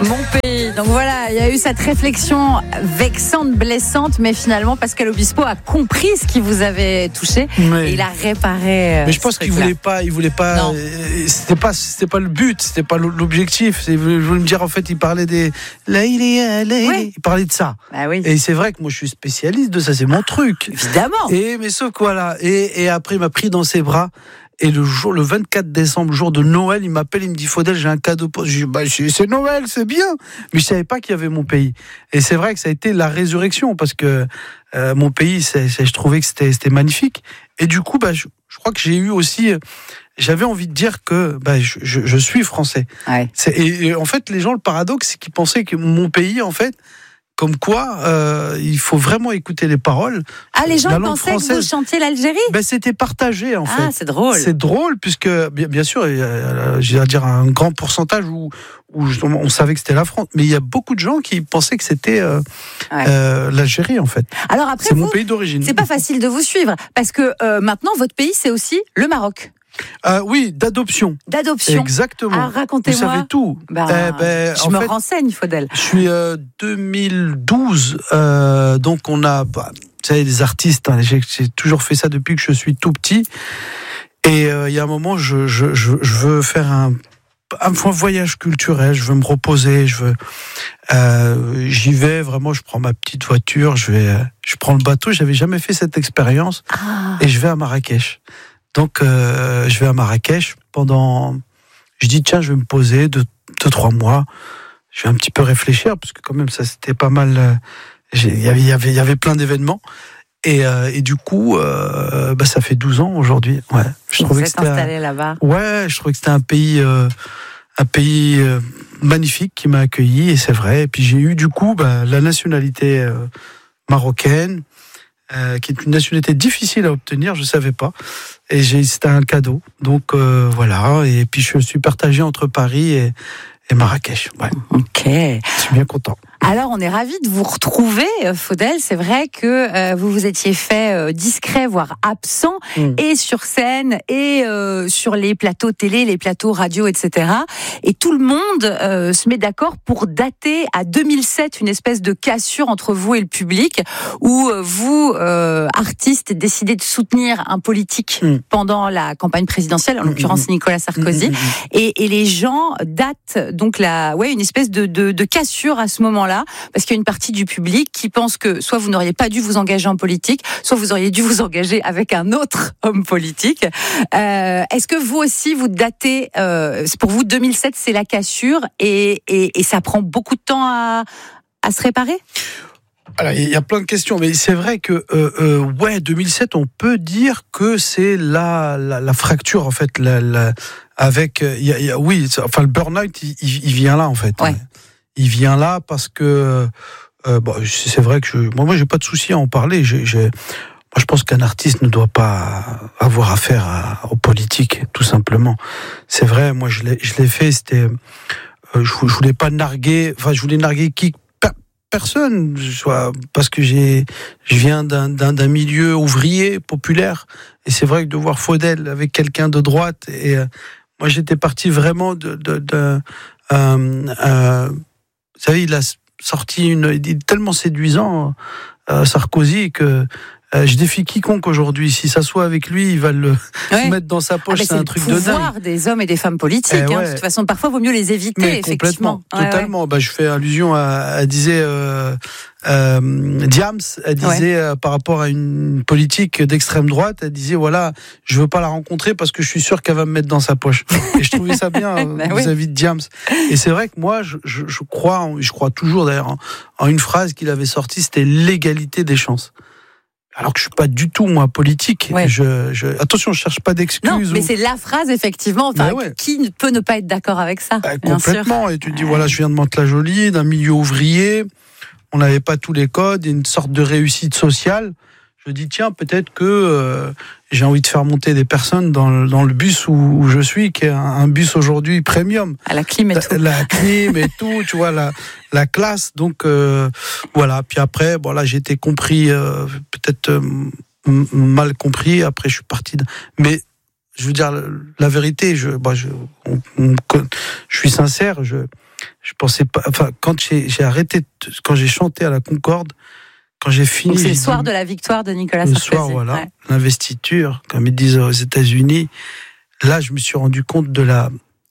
Mon pays. Donc voilà, il y a eu cette réflexion vexante, blessante, mais finalement Pascal Obispo a compris ce qui vous avait touché et il a réparé. Mais je pense qu'il voulait pas. Non. C'était pas le but, c'était pas l'objectif. Je voulais me dire, en fait, il parlait des. Il parlait de ça. Bah oui. Et c'est vrai que moi, je suis spécialiste de ça, c'est mon truc. Évidemment. Mais sauf que voilà. Et après, il m'a pris dans ses bras. Et le 24 décembre, le jour de Noël, il m'appelle, il me dit, Faudel, j'ai un cadeau pour... Je dis, c'est Noël, c'est bien. Mais je savais pas qu'il y avait mon pays. Et c'est vrai que ça a été la résurrection, parce que mon pays, je trouvais que c'était magnifique. Et du coup, je crois que j'ai eu aussi... J'avais envie de dire que je suis français. Ouais. Et en fait, les gens, le paradoxe, c'est qu'ils pensaient que mon pays, en fait... Comme quoi, il faut vraiment écouter les paroles. Ah, les gens pensaient française, que vous chantiez l'Algérie. C'était partagé, en fait. Ah, c'est drôle. C'est drôle, puisque, bien sûr, il y a, je vais dire, un grand pourcentage où justement, on savait que c'était la France. Mais il y a beaucoup de gens qui pensaient que c'était l'Algérie, en fait. Alors après, c'est mon pays d'origine. C'est pas facile de vous suivre, parce que maintenant, votre pays, c'est aussi le Maroc. Oui, d'adoption. Exactement. Alors, racontez-moi. Vous savez tout. Je me renseigne, Faudel. Je suis 2012, donc on a, vous savez, des artistes. J'ai toujours fait ça depuis que je suis tout petit. Et il y a un moment, je veux faire un voyage culturel. Je veux me reposer. J'y vais vraiment. Je prends ma petite voiture. Je prends le bateau. J'avais jamais fait cette expérience. Et je vais à Marrakech. Donc, je vais à Marrakech je dis, tiens, je vais me poser 2-3 mois. Je vais un petit peu réfléchir, parce que quand même, ça, c'était pas mal. Il y avait plein d'événements. Et du coup, ça fait 12 ans aujourd'hui. Ouais. Vous êtes installé là-bas. Ouais, je trouvais que c'était un pays magnifique qui m'a accueilli, et c'est vrai. Et puis, j'ai eu du coup la nationalité marocaine, qui est une nationalité difficile à obtenir, je ne savais pas. Et c'était un cadeau. Donc voilà. Et puis je suis partagé entre Paris et Marrakech. Ouais. Ok. Je suis bien content. Alors, on est ravis de vous retrouver, Faudel. C'est vrai que vous vous étiez fait discret, voire absent, et sur scène, et sur les plateaux télé, les plateaux radio, etc. Et tout le monde se met d'accord pour dater à 2007 une espèce de cassure entre vous et le public, où vous, artistes, décidez de soutenir un politique pendant la campagne présidentielle, en l'occurrence Nicolas Sarkozy, et les gens datent donc une espèce de cassure à ce moment-là, parce qu'il y a une partie du public qui pense que soit vous n'auriez pas dû vous engager en politique, soit vous auriez dû vous engager avec un autre homme politique. Est-ce que vous aussi, vous datez, pour vous 2007 c'est la cassure, et ça prend beaucoup de temps à se réparer? Alors, il y a plein de questions, mais c'est vrai que 2007, on peut dire que c'est la fracture, en fait, avec le burn-out, il vient là, en fait. Ouais. Il vient là parce que c'est vrai que moi j'ai pas de souci à en parler. Moi, je pense qu'un artiste ne doit pas avoir affaire aux politiques, tout simplement. C'est vrai, moi je l'ai fait. C'était, je voulais pas narguer. Enfin, je voulais narguer personne, parce que je viens d'un milieu ouvrier populaire, et c'est vrai que de voir Faudel avec quelqu'un de droite, et moi j'étais parti vraiment vous savez, il a sorti il est tellement séduisant, Sarkozy, que je défie quiconque aujourd'hui. Si ça soit avec lui, il va le mettre dans sa poche. C'est un truc de dingue. C'est le pouvoir des hommes et des femmes politiques. De toute façon, parfois, il vaut mieux les éviter. Mais effectivement. Totalement. Je fais allusion elle disait Diams. Elle disait par rapport à une politique d'extrême droite, elle disait voilà, je veux pas la rencontrer parce que je suis sûr qu'elle va me mettre dans sa poche. Et je trouvais ça bien vis-à-vis de Diams. Et c'est vrai que moi, je crois toujours d'ailleurs en une phrase qu'il avait sortie, c'était l'égalité des chances. Alors que je suis pas du tout, moi, politique. Ouais. Attention, je cherche pas d'excuses. Non, mais c'est la phrase, effectivement. Qui peut ne pas être d'accord avec ça? Complètement. Et tu te dis, voilà, je viens de Mantes-la-Jolie, d'un milieu ouvrier. On n'avait pas tous les codes, une sorte de réussite sociale. Je dis, tiens, peut-être que j'ai envie de faire monter des personnes dans le bus où je suis, qui est un bus aujourd'hui premium. À la clim et tout. La clim et tout, tu vois, la classe. Donc, voilà. Puis après, là, j'ai été compris, peut-être mal compris. Après, je suis parti. Mais, je veux dire, la vérité, je suis sincère. Je pensais pas. Enfin, quand j'ai arrêté, quand j'ai chanté à la Concorde, quand j'ai fini. Donc c'est le soir de la victoire de Nicolas Sarkozy. Le soir, voilà, l'investiture, comme ils disent aux États-Unis. Là, je me suis rendu compte de la.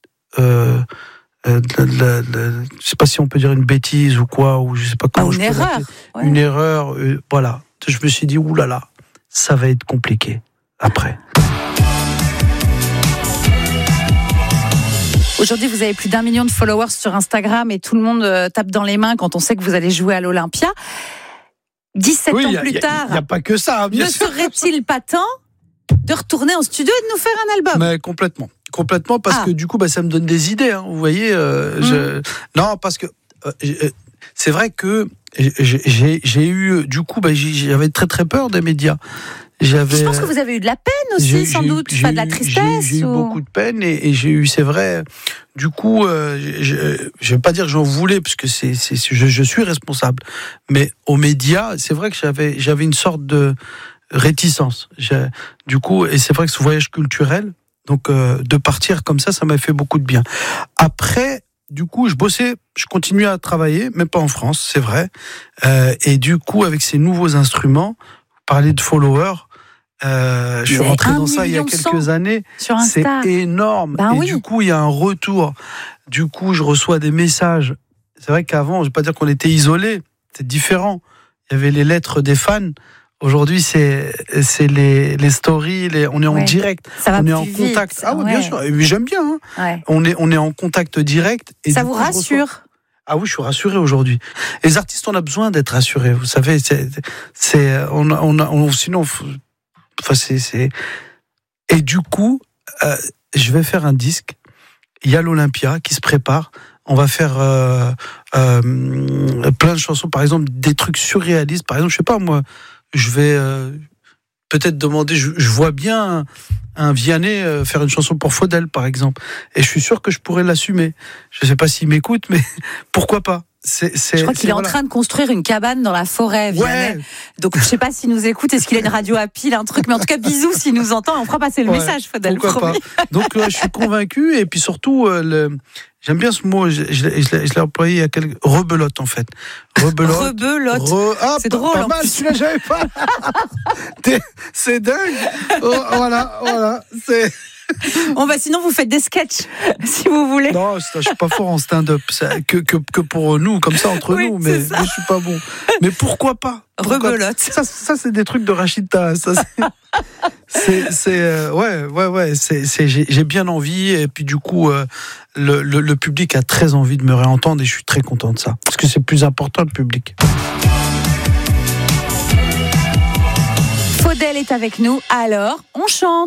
Je sais pas si on peut dire une bêtise ou quoi, ou je sais pas comment. Une erreur. Ouais. Une erreur. Voilà. Je me suis dit, oulala, ça va être compliqué après. Aujourd'hui, vous avez plus d'1 million de followers sur Instagram et tout le monde tape dans les mains quand on sait que vous allez jouer à l'Olympia. 17 ans plus tard, il n'y a pas que ça, bien sûr. Serait-il pas temps de retourner en studio et de nous faire un album? Mais complètement, parce que du coup, ça me donne des idées. Vous voyez, non, parce que c'est vrai que j'ai eu, du coup, j'avais très très peur des médias. Je pense que vous avez eu de la peine aussi, sans doute, pas de la tristesse. J'ai eu beaucoup de peine et j'ai eu, c'est vrai. Du coup, je vais pas dire que j'en voulais, parce que je suis responsable. Mais aux médias, c'est vrai que j'avais une sorte de réticence. Du coup, et c'est vrai que ce voyage culturel, donc de partir comme ça m'a fait beaucoup de bien. Après, du coup, je bossais, je continuais à travailler, mais pas en France, c'est vrai. Et du coup, avec ces nouveaux instruments, parler de followers. Je suis rentré dans ça il y a quelques années. C'est énorme. Du coup, il y a un retour. Du coup, je reçois des messages. C'est vrai qu'avant, je ne vais pas dire qu'on était isolés. C'est différent. Il y avait les lettres des fans. Aujourd'hui, c'est les stories. On est en direct. On est en contact. Ah oui, bien sûr. Mais j'aime bien. On est en contact direct. Et ça vous rassure? Ah oui, je suis rassuré aujourd'hui. Les artistes, on a besoin d'être rassurés. Vous savez, sinon. Et du coup, je vais faire un disque. Il y a l'Olympia qui se prépare. On va faire plein de chansons, par exemple des trucs surréalistes. Par exemple, je sais pas moi, je vais peut-être demander. Je vois bien un Vianney faire une chanson pour Faudel, par exemple. Et je suis sûr que je pourrais l'assumer. Je sais pas s'il m'écoute, mais pourquoi pas. Je crois qu'il est en train de construire une cabane dans la forêt, Vianney. Donc, je sais pas s'il nous écoute, est-ce qu'il a une radio à pile, un truc, mais en tout cas, bisous s'il nous entend, on fera passer le message, Faudel. Pourquoi pas. Donc, je suis convaincu, et puis surtout, j'aime bien ce mot, je l'ai employé il y a quelques... Rebelote, en fait. Rebelote. C'est drôle. Pas mal, celui-là, j'avais pas. C'est dingue. Voilà. Sinon vous faites des sketchs si vous voulez. Non, je suis pas fort en stand-up, que pour nous, comme ça entre nous, mais je suis pas bon. Mais pourquoi pas? Rebelote. Ça c'est des trucs de Rachida. J'ai bien envie, et puis du coup le public a très envie de me réentendre, et je suis très content de ça, parce que c'est plus important, le public. Faudel est avec nous, alors on chante.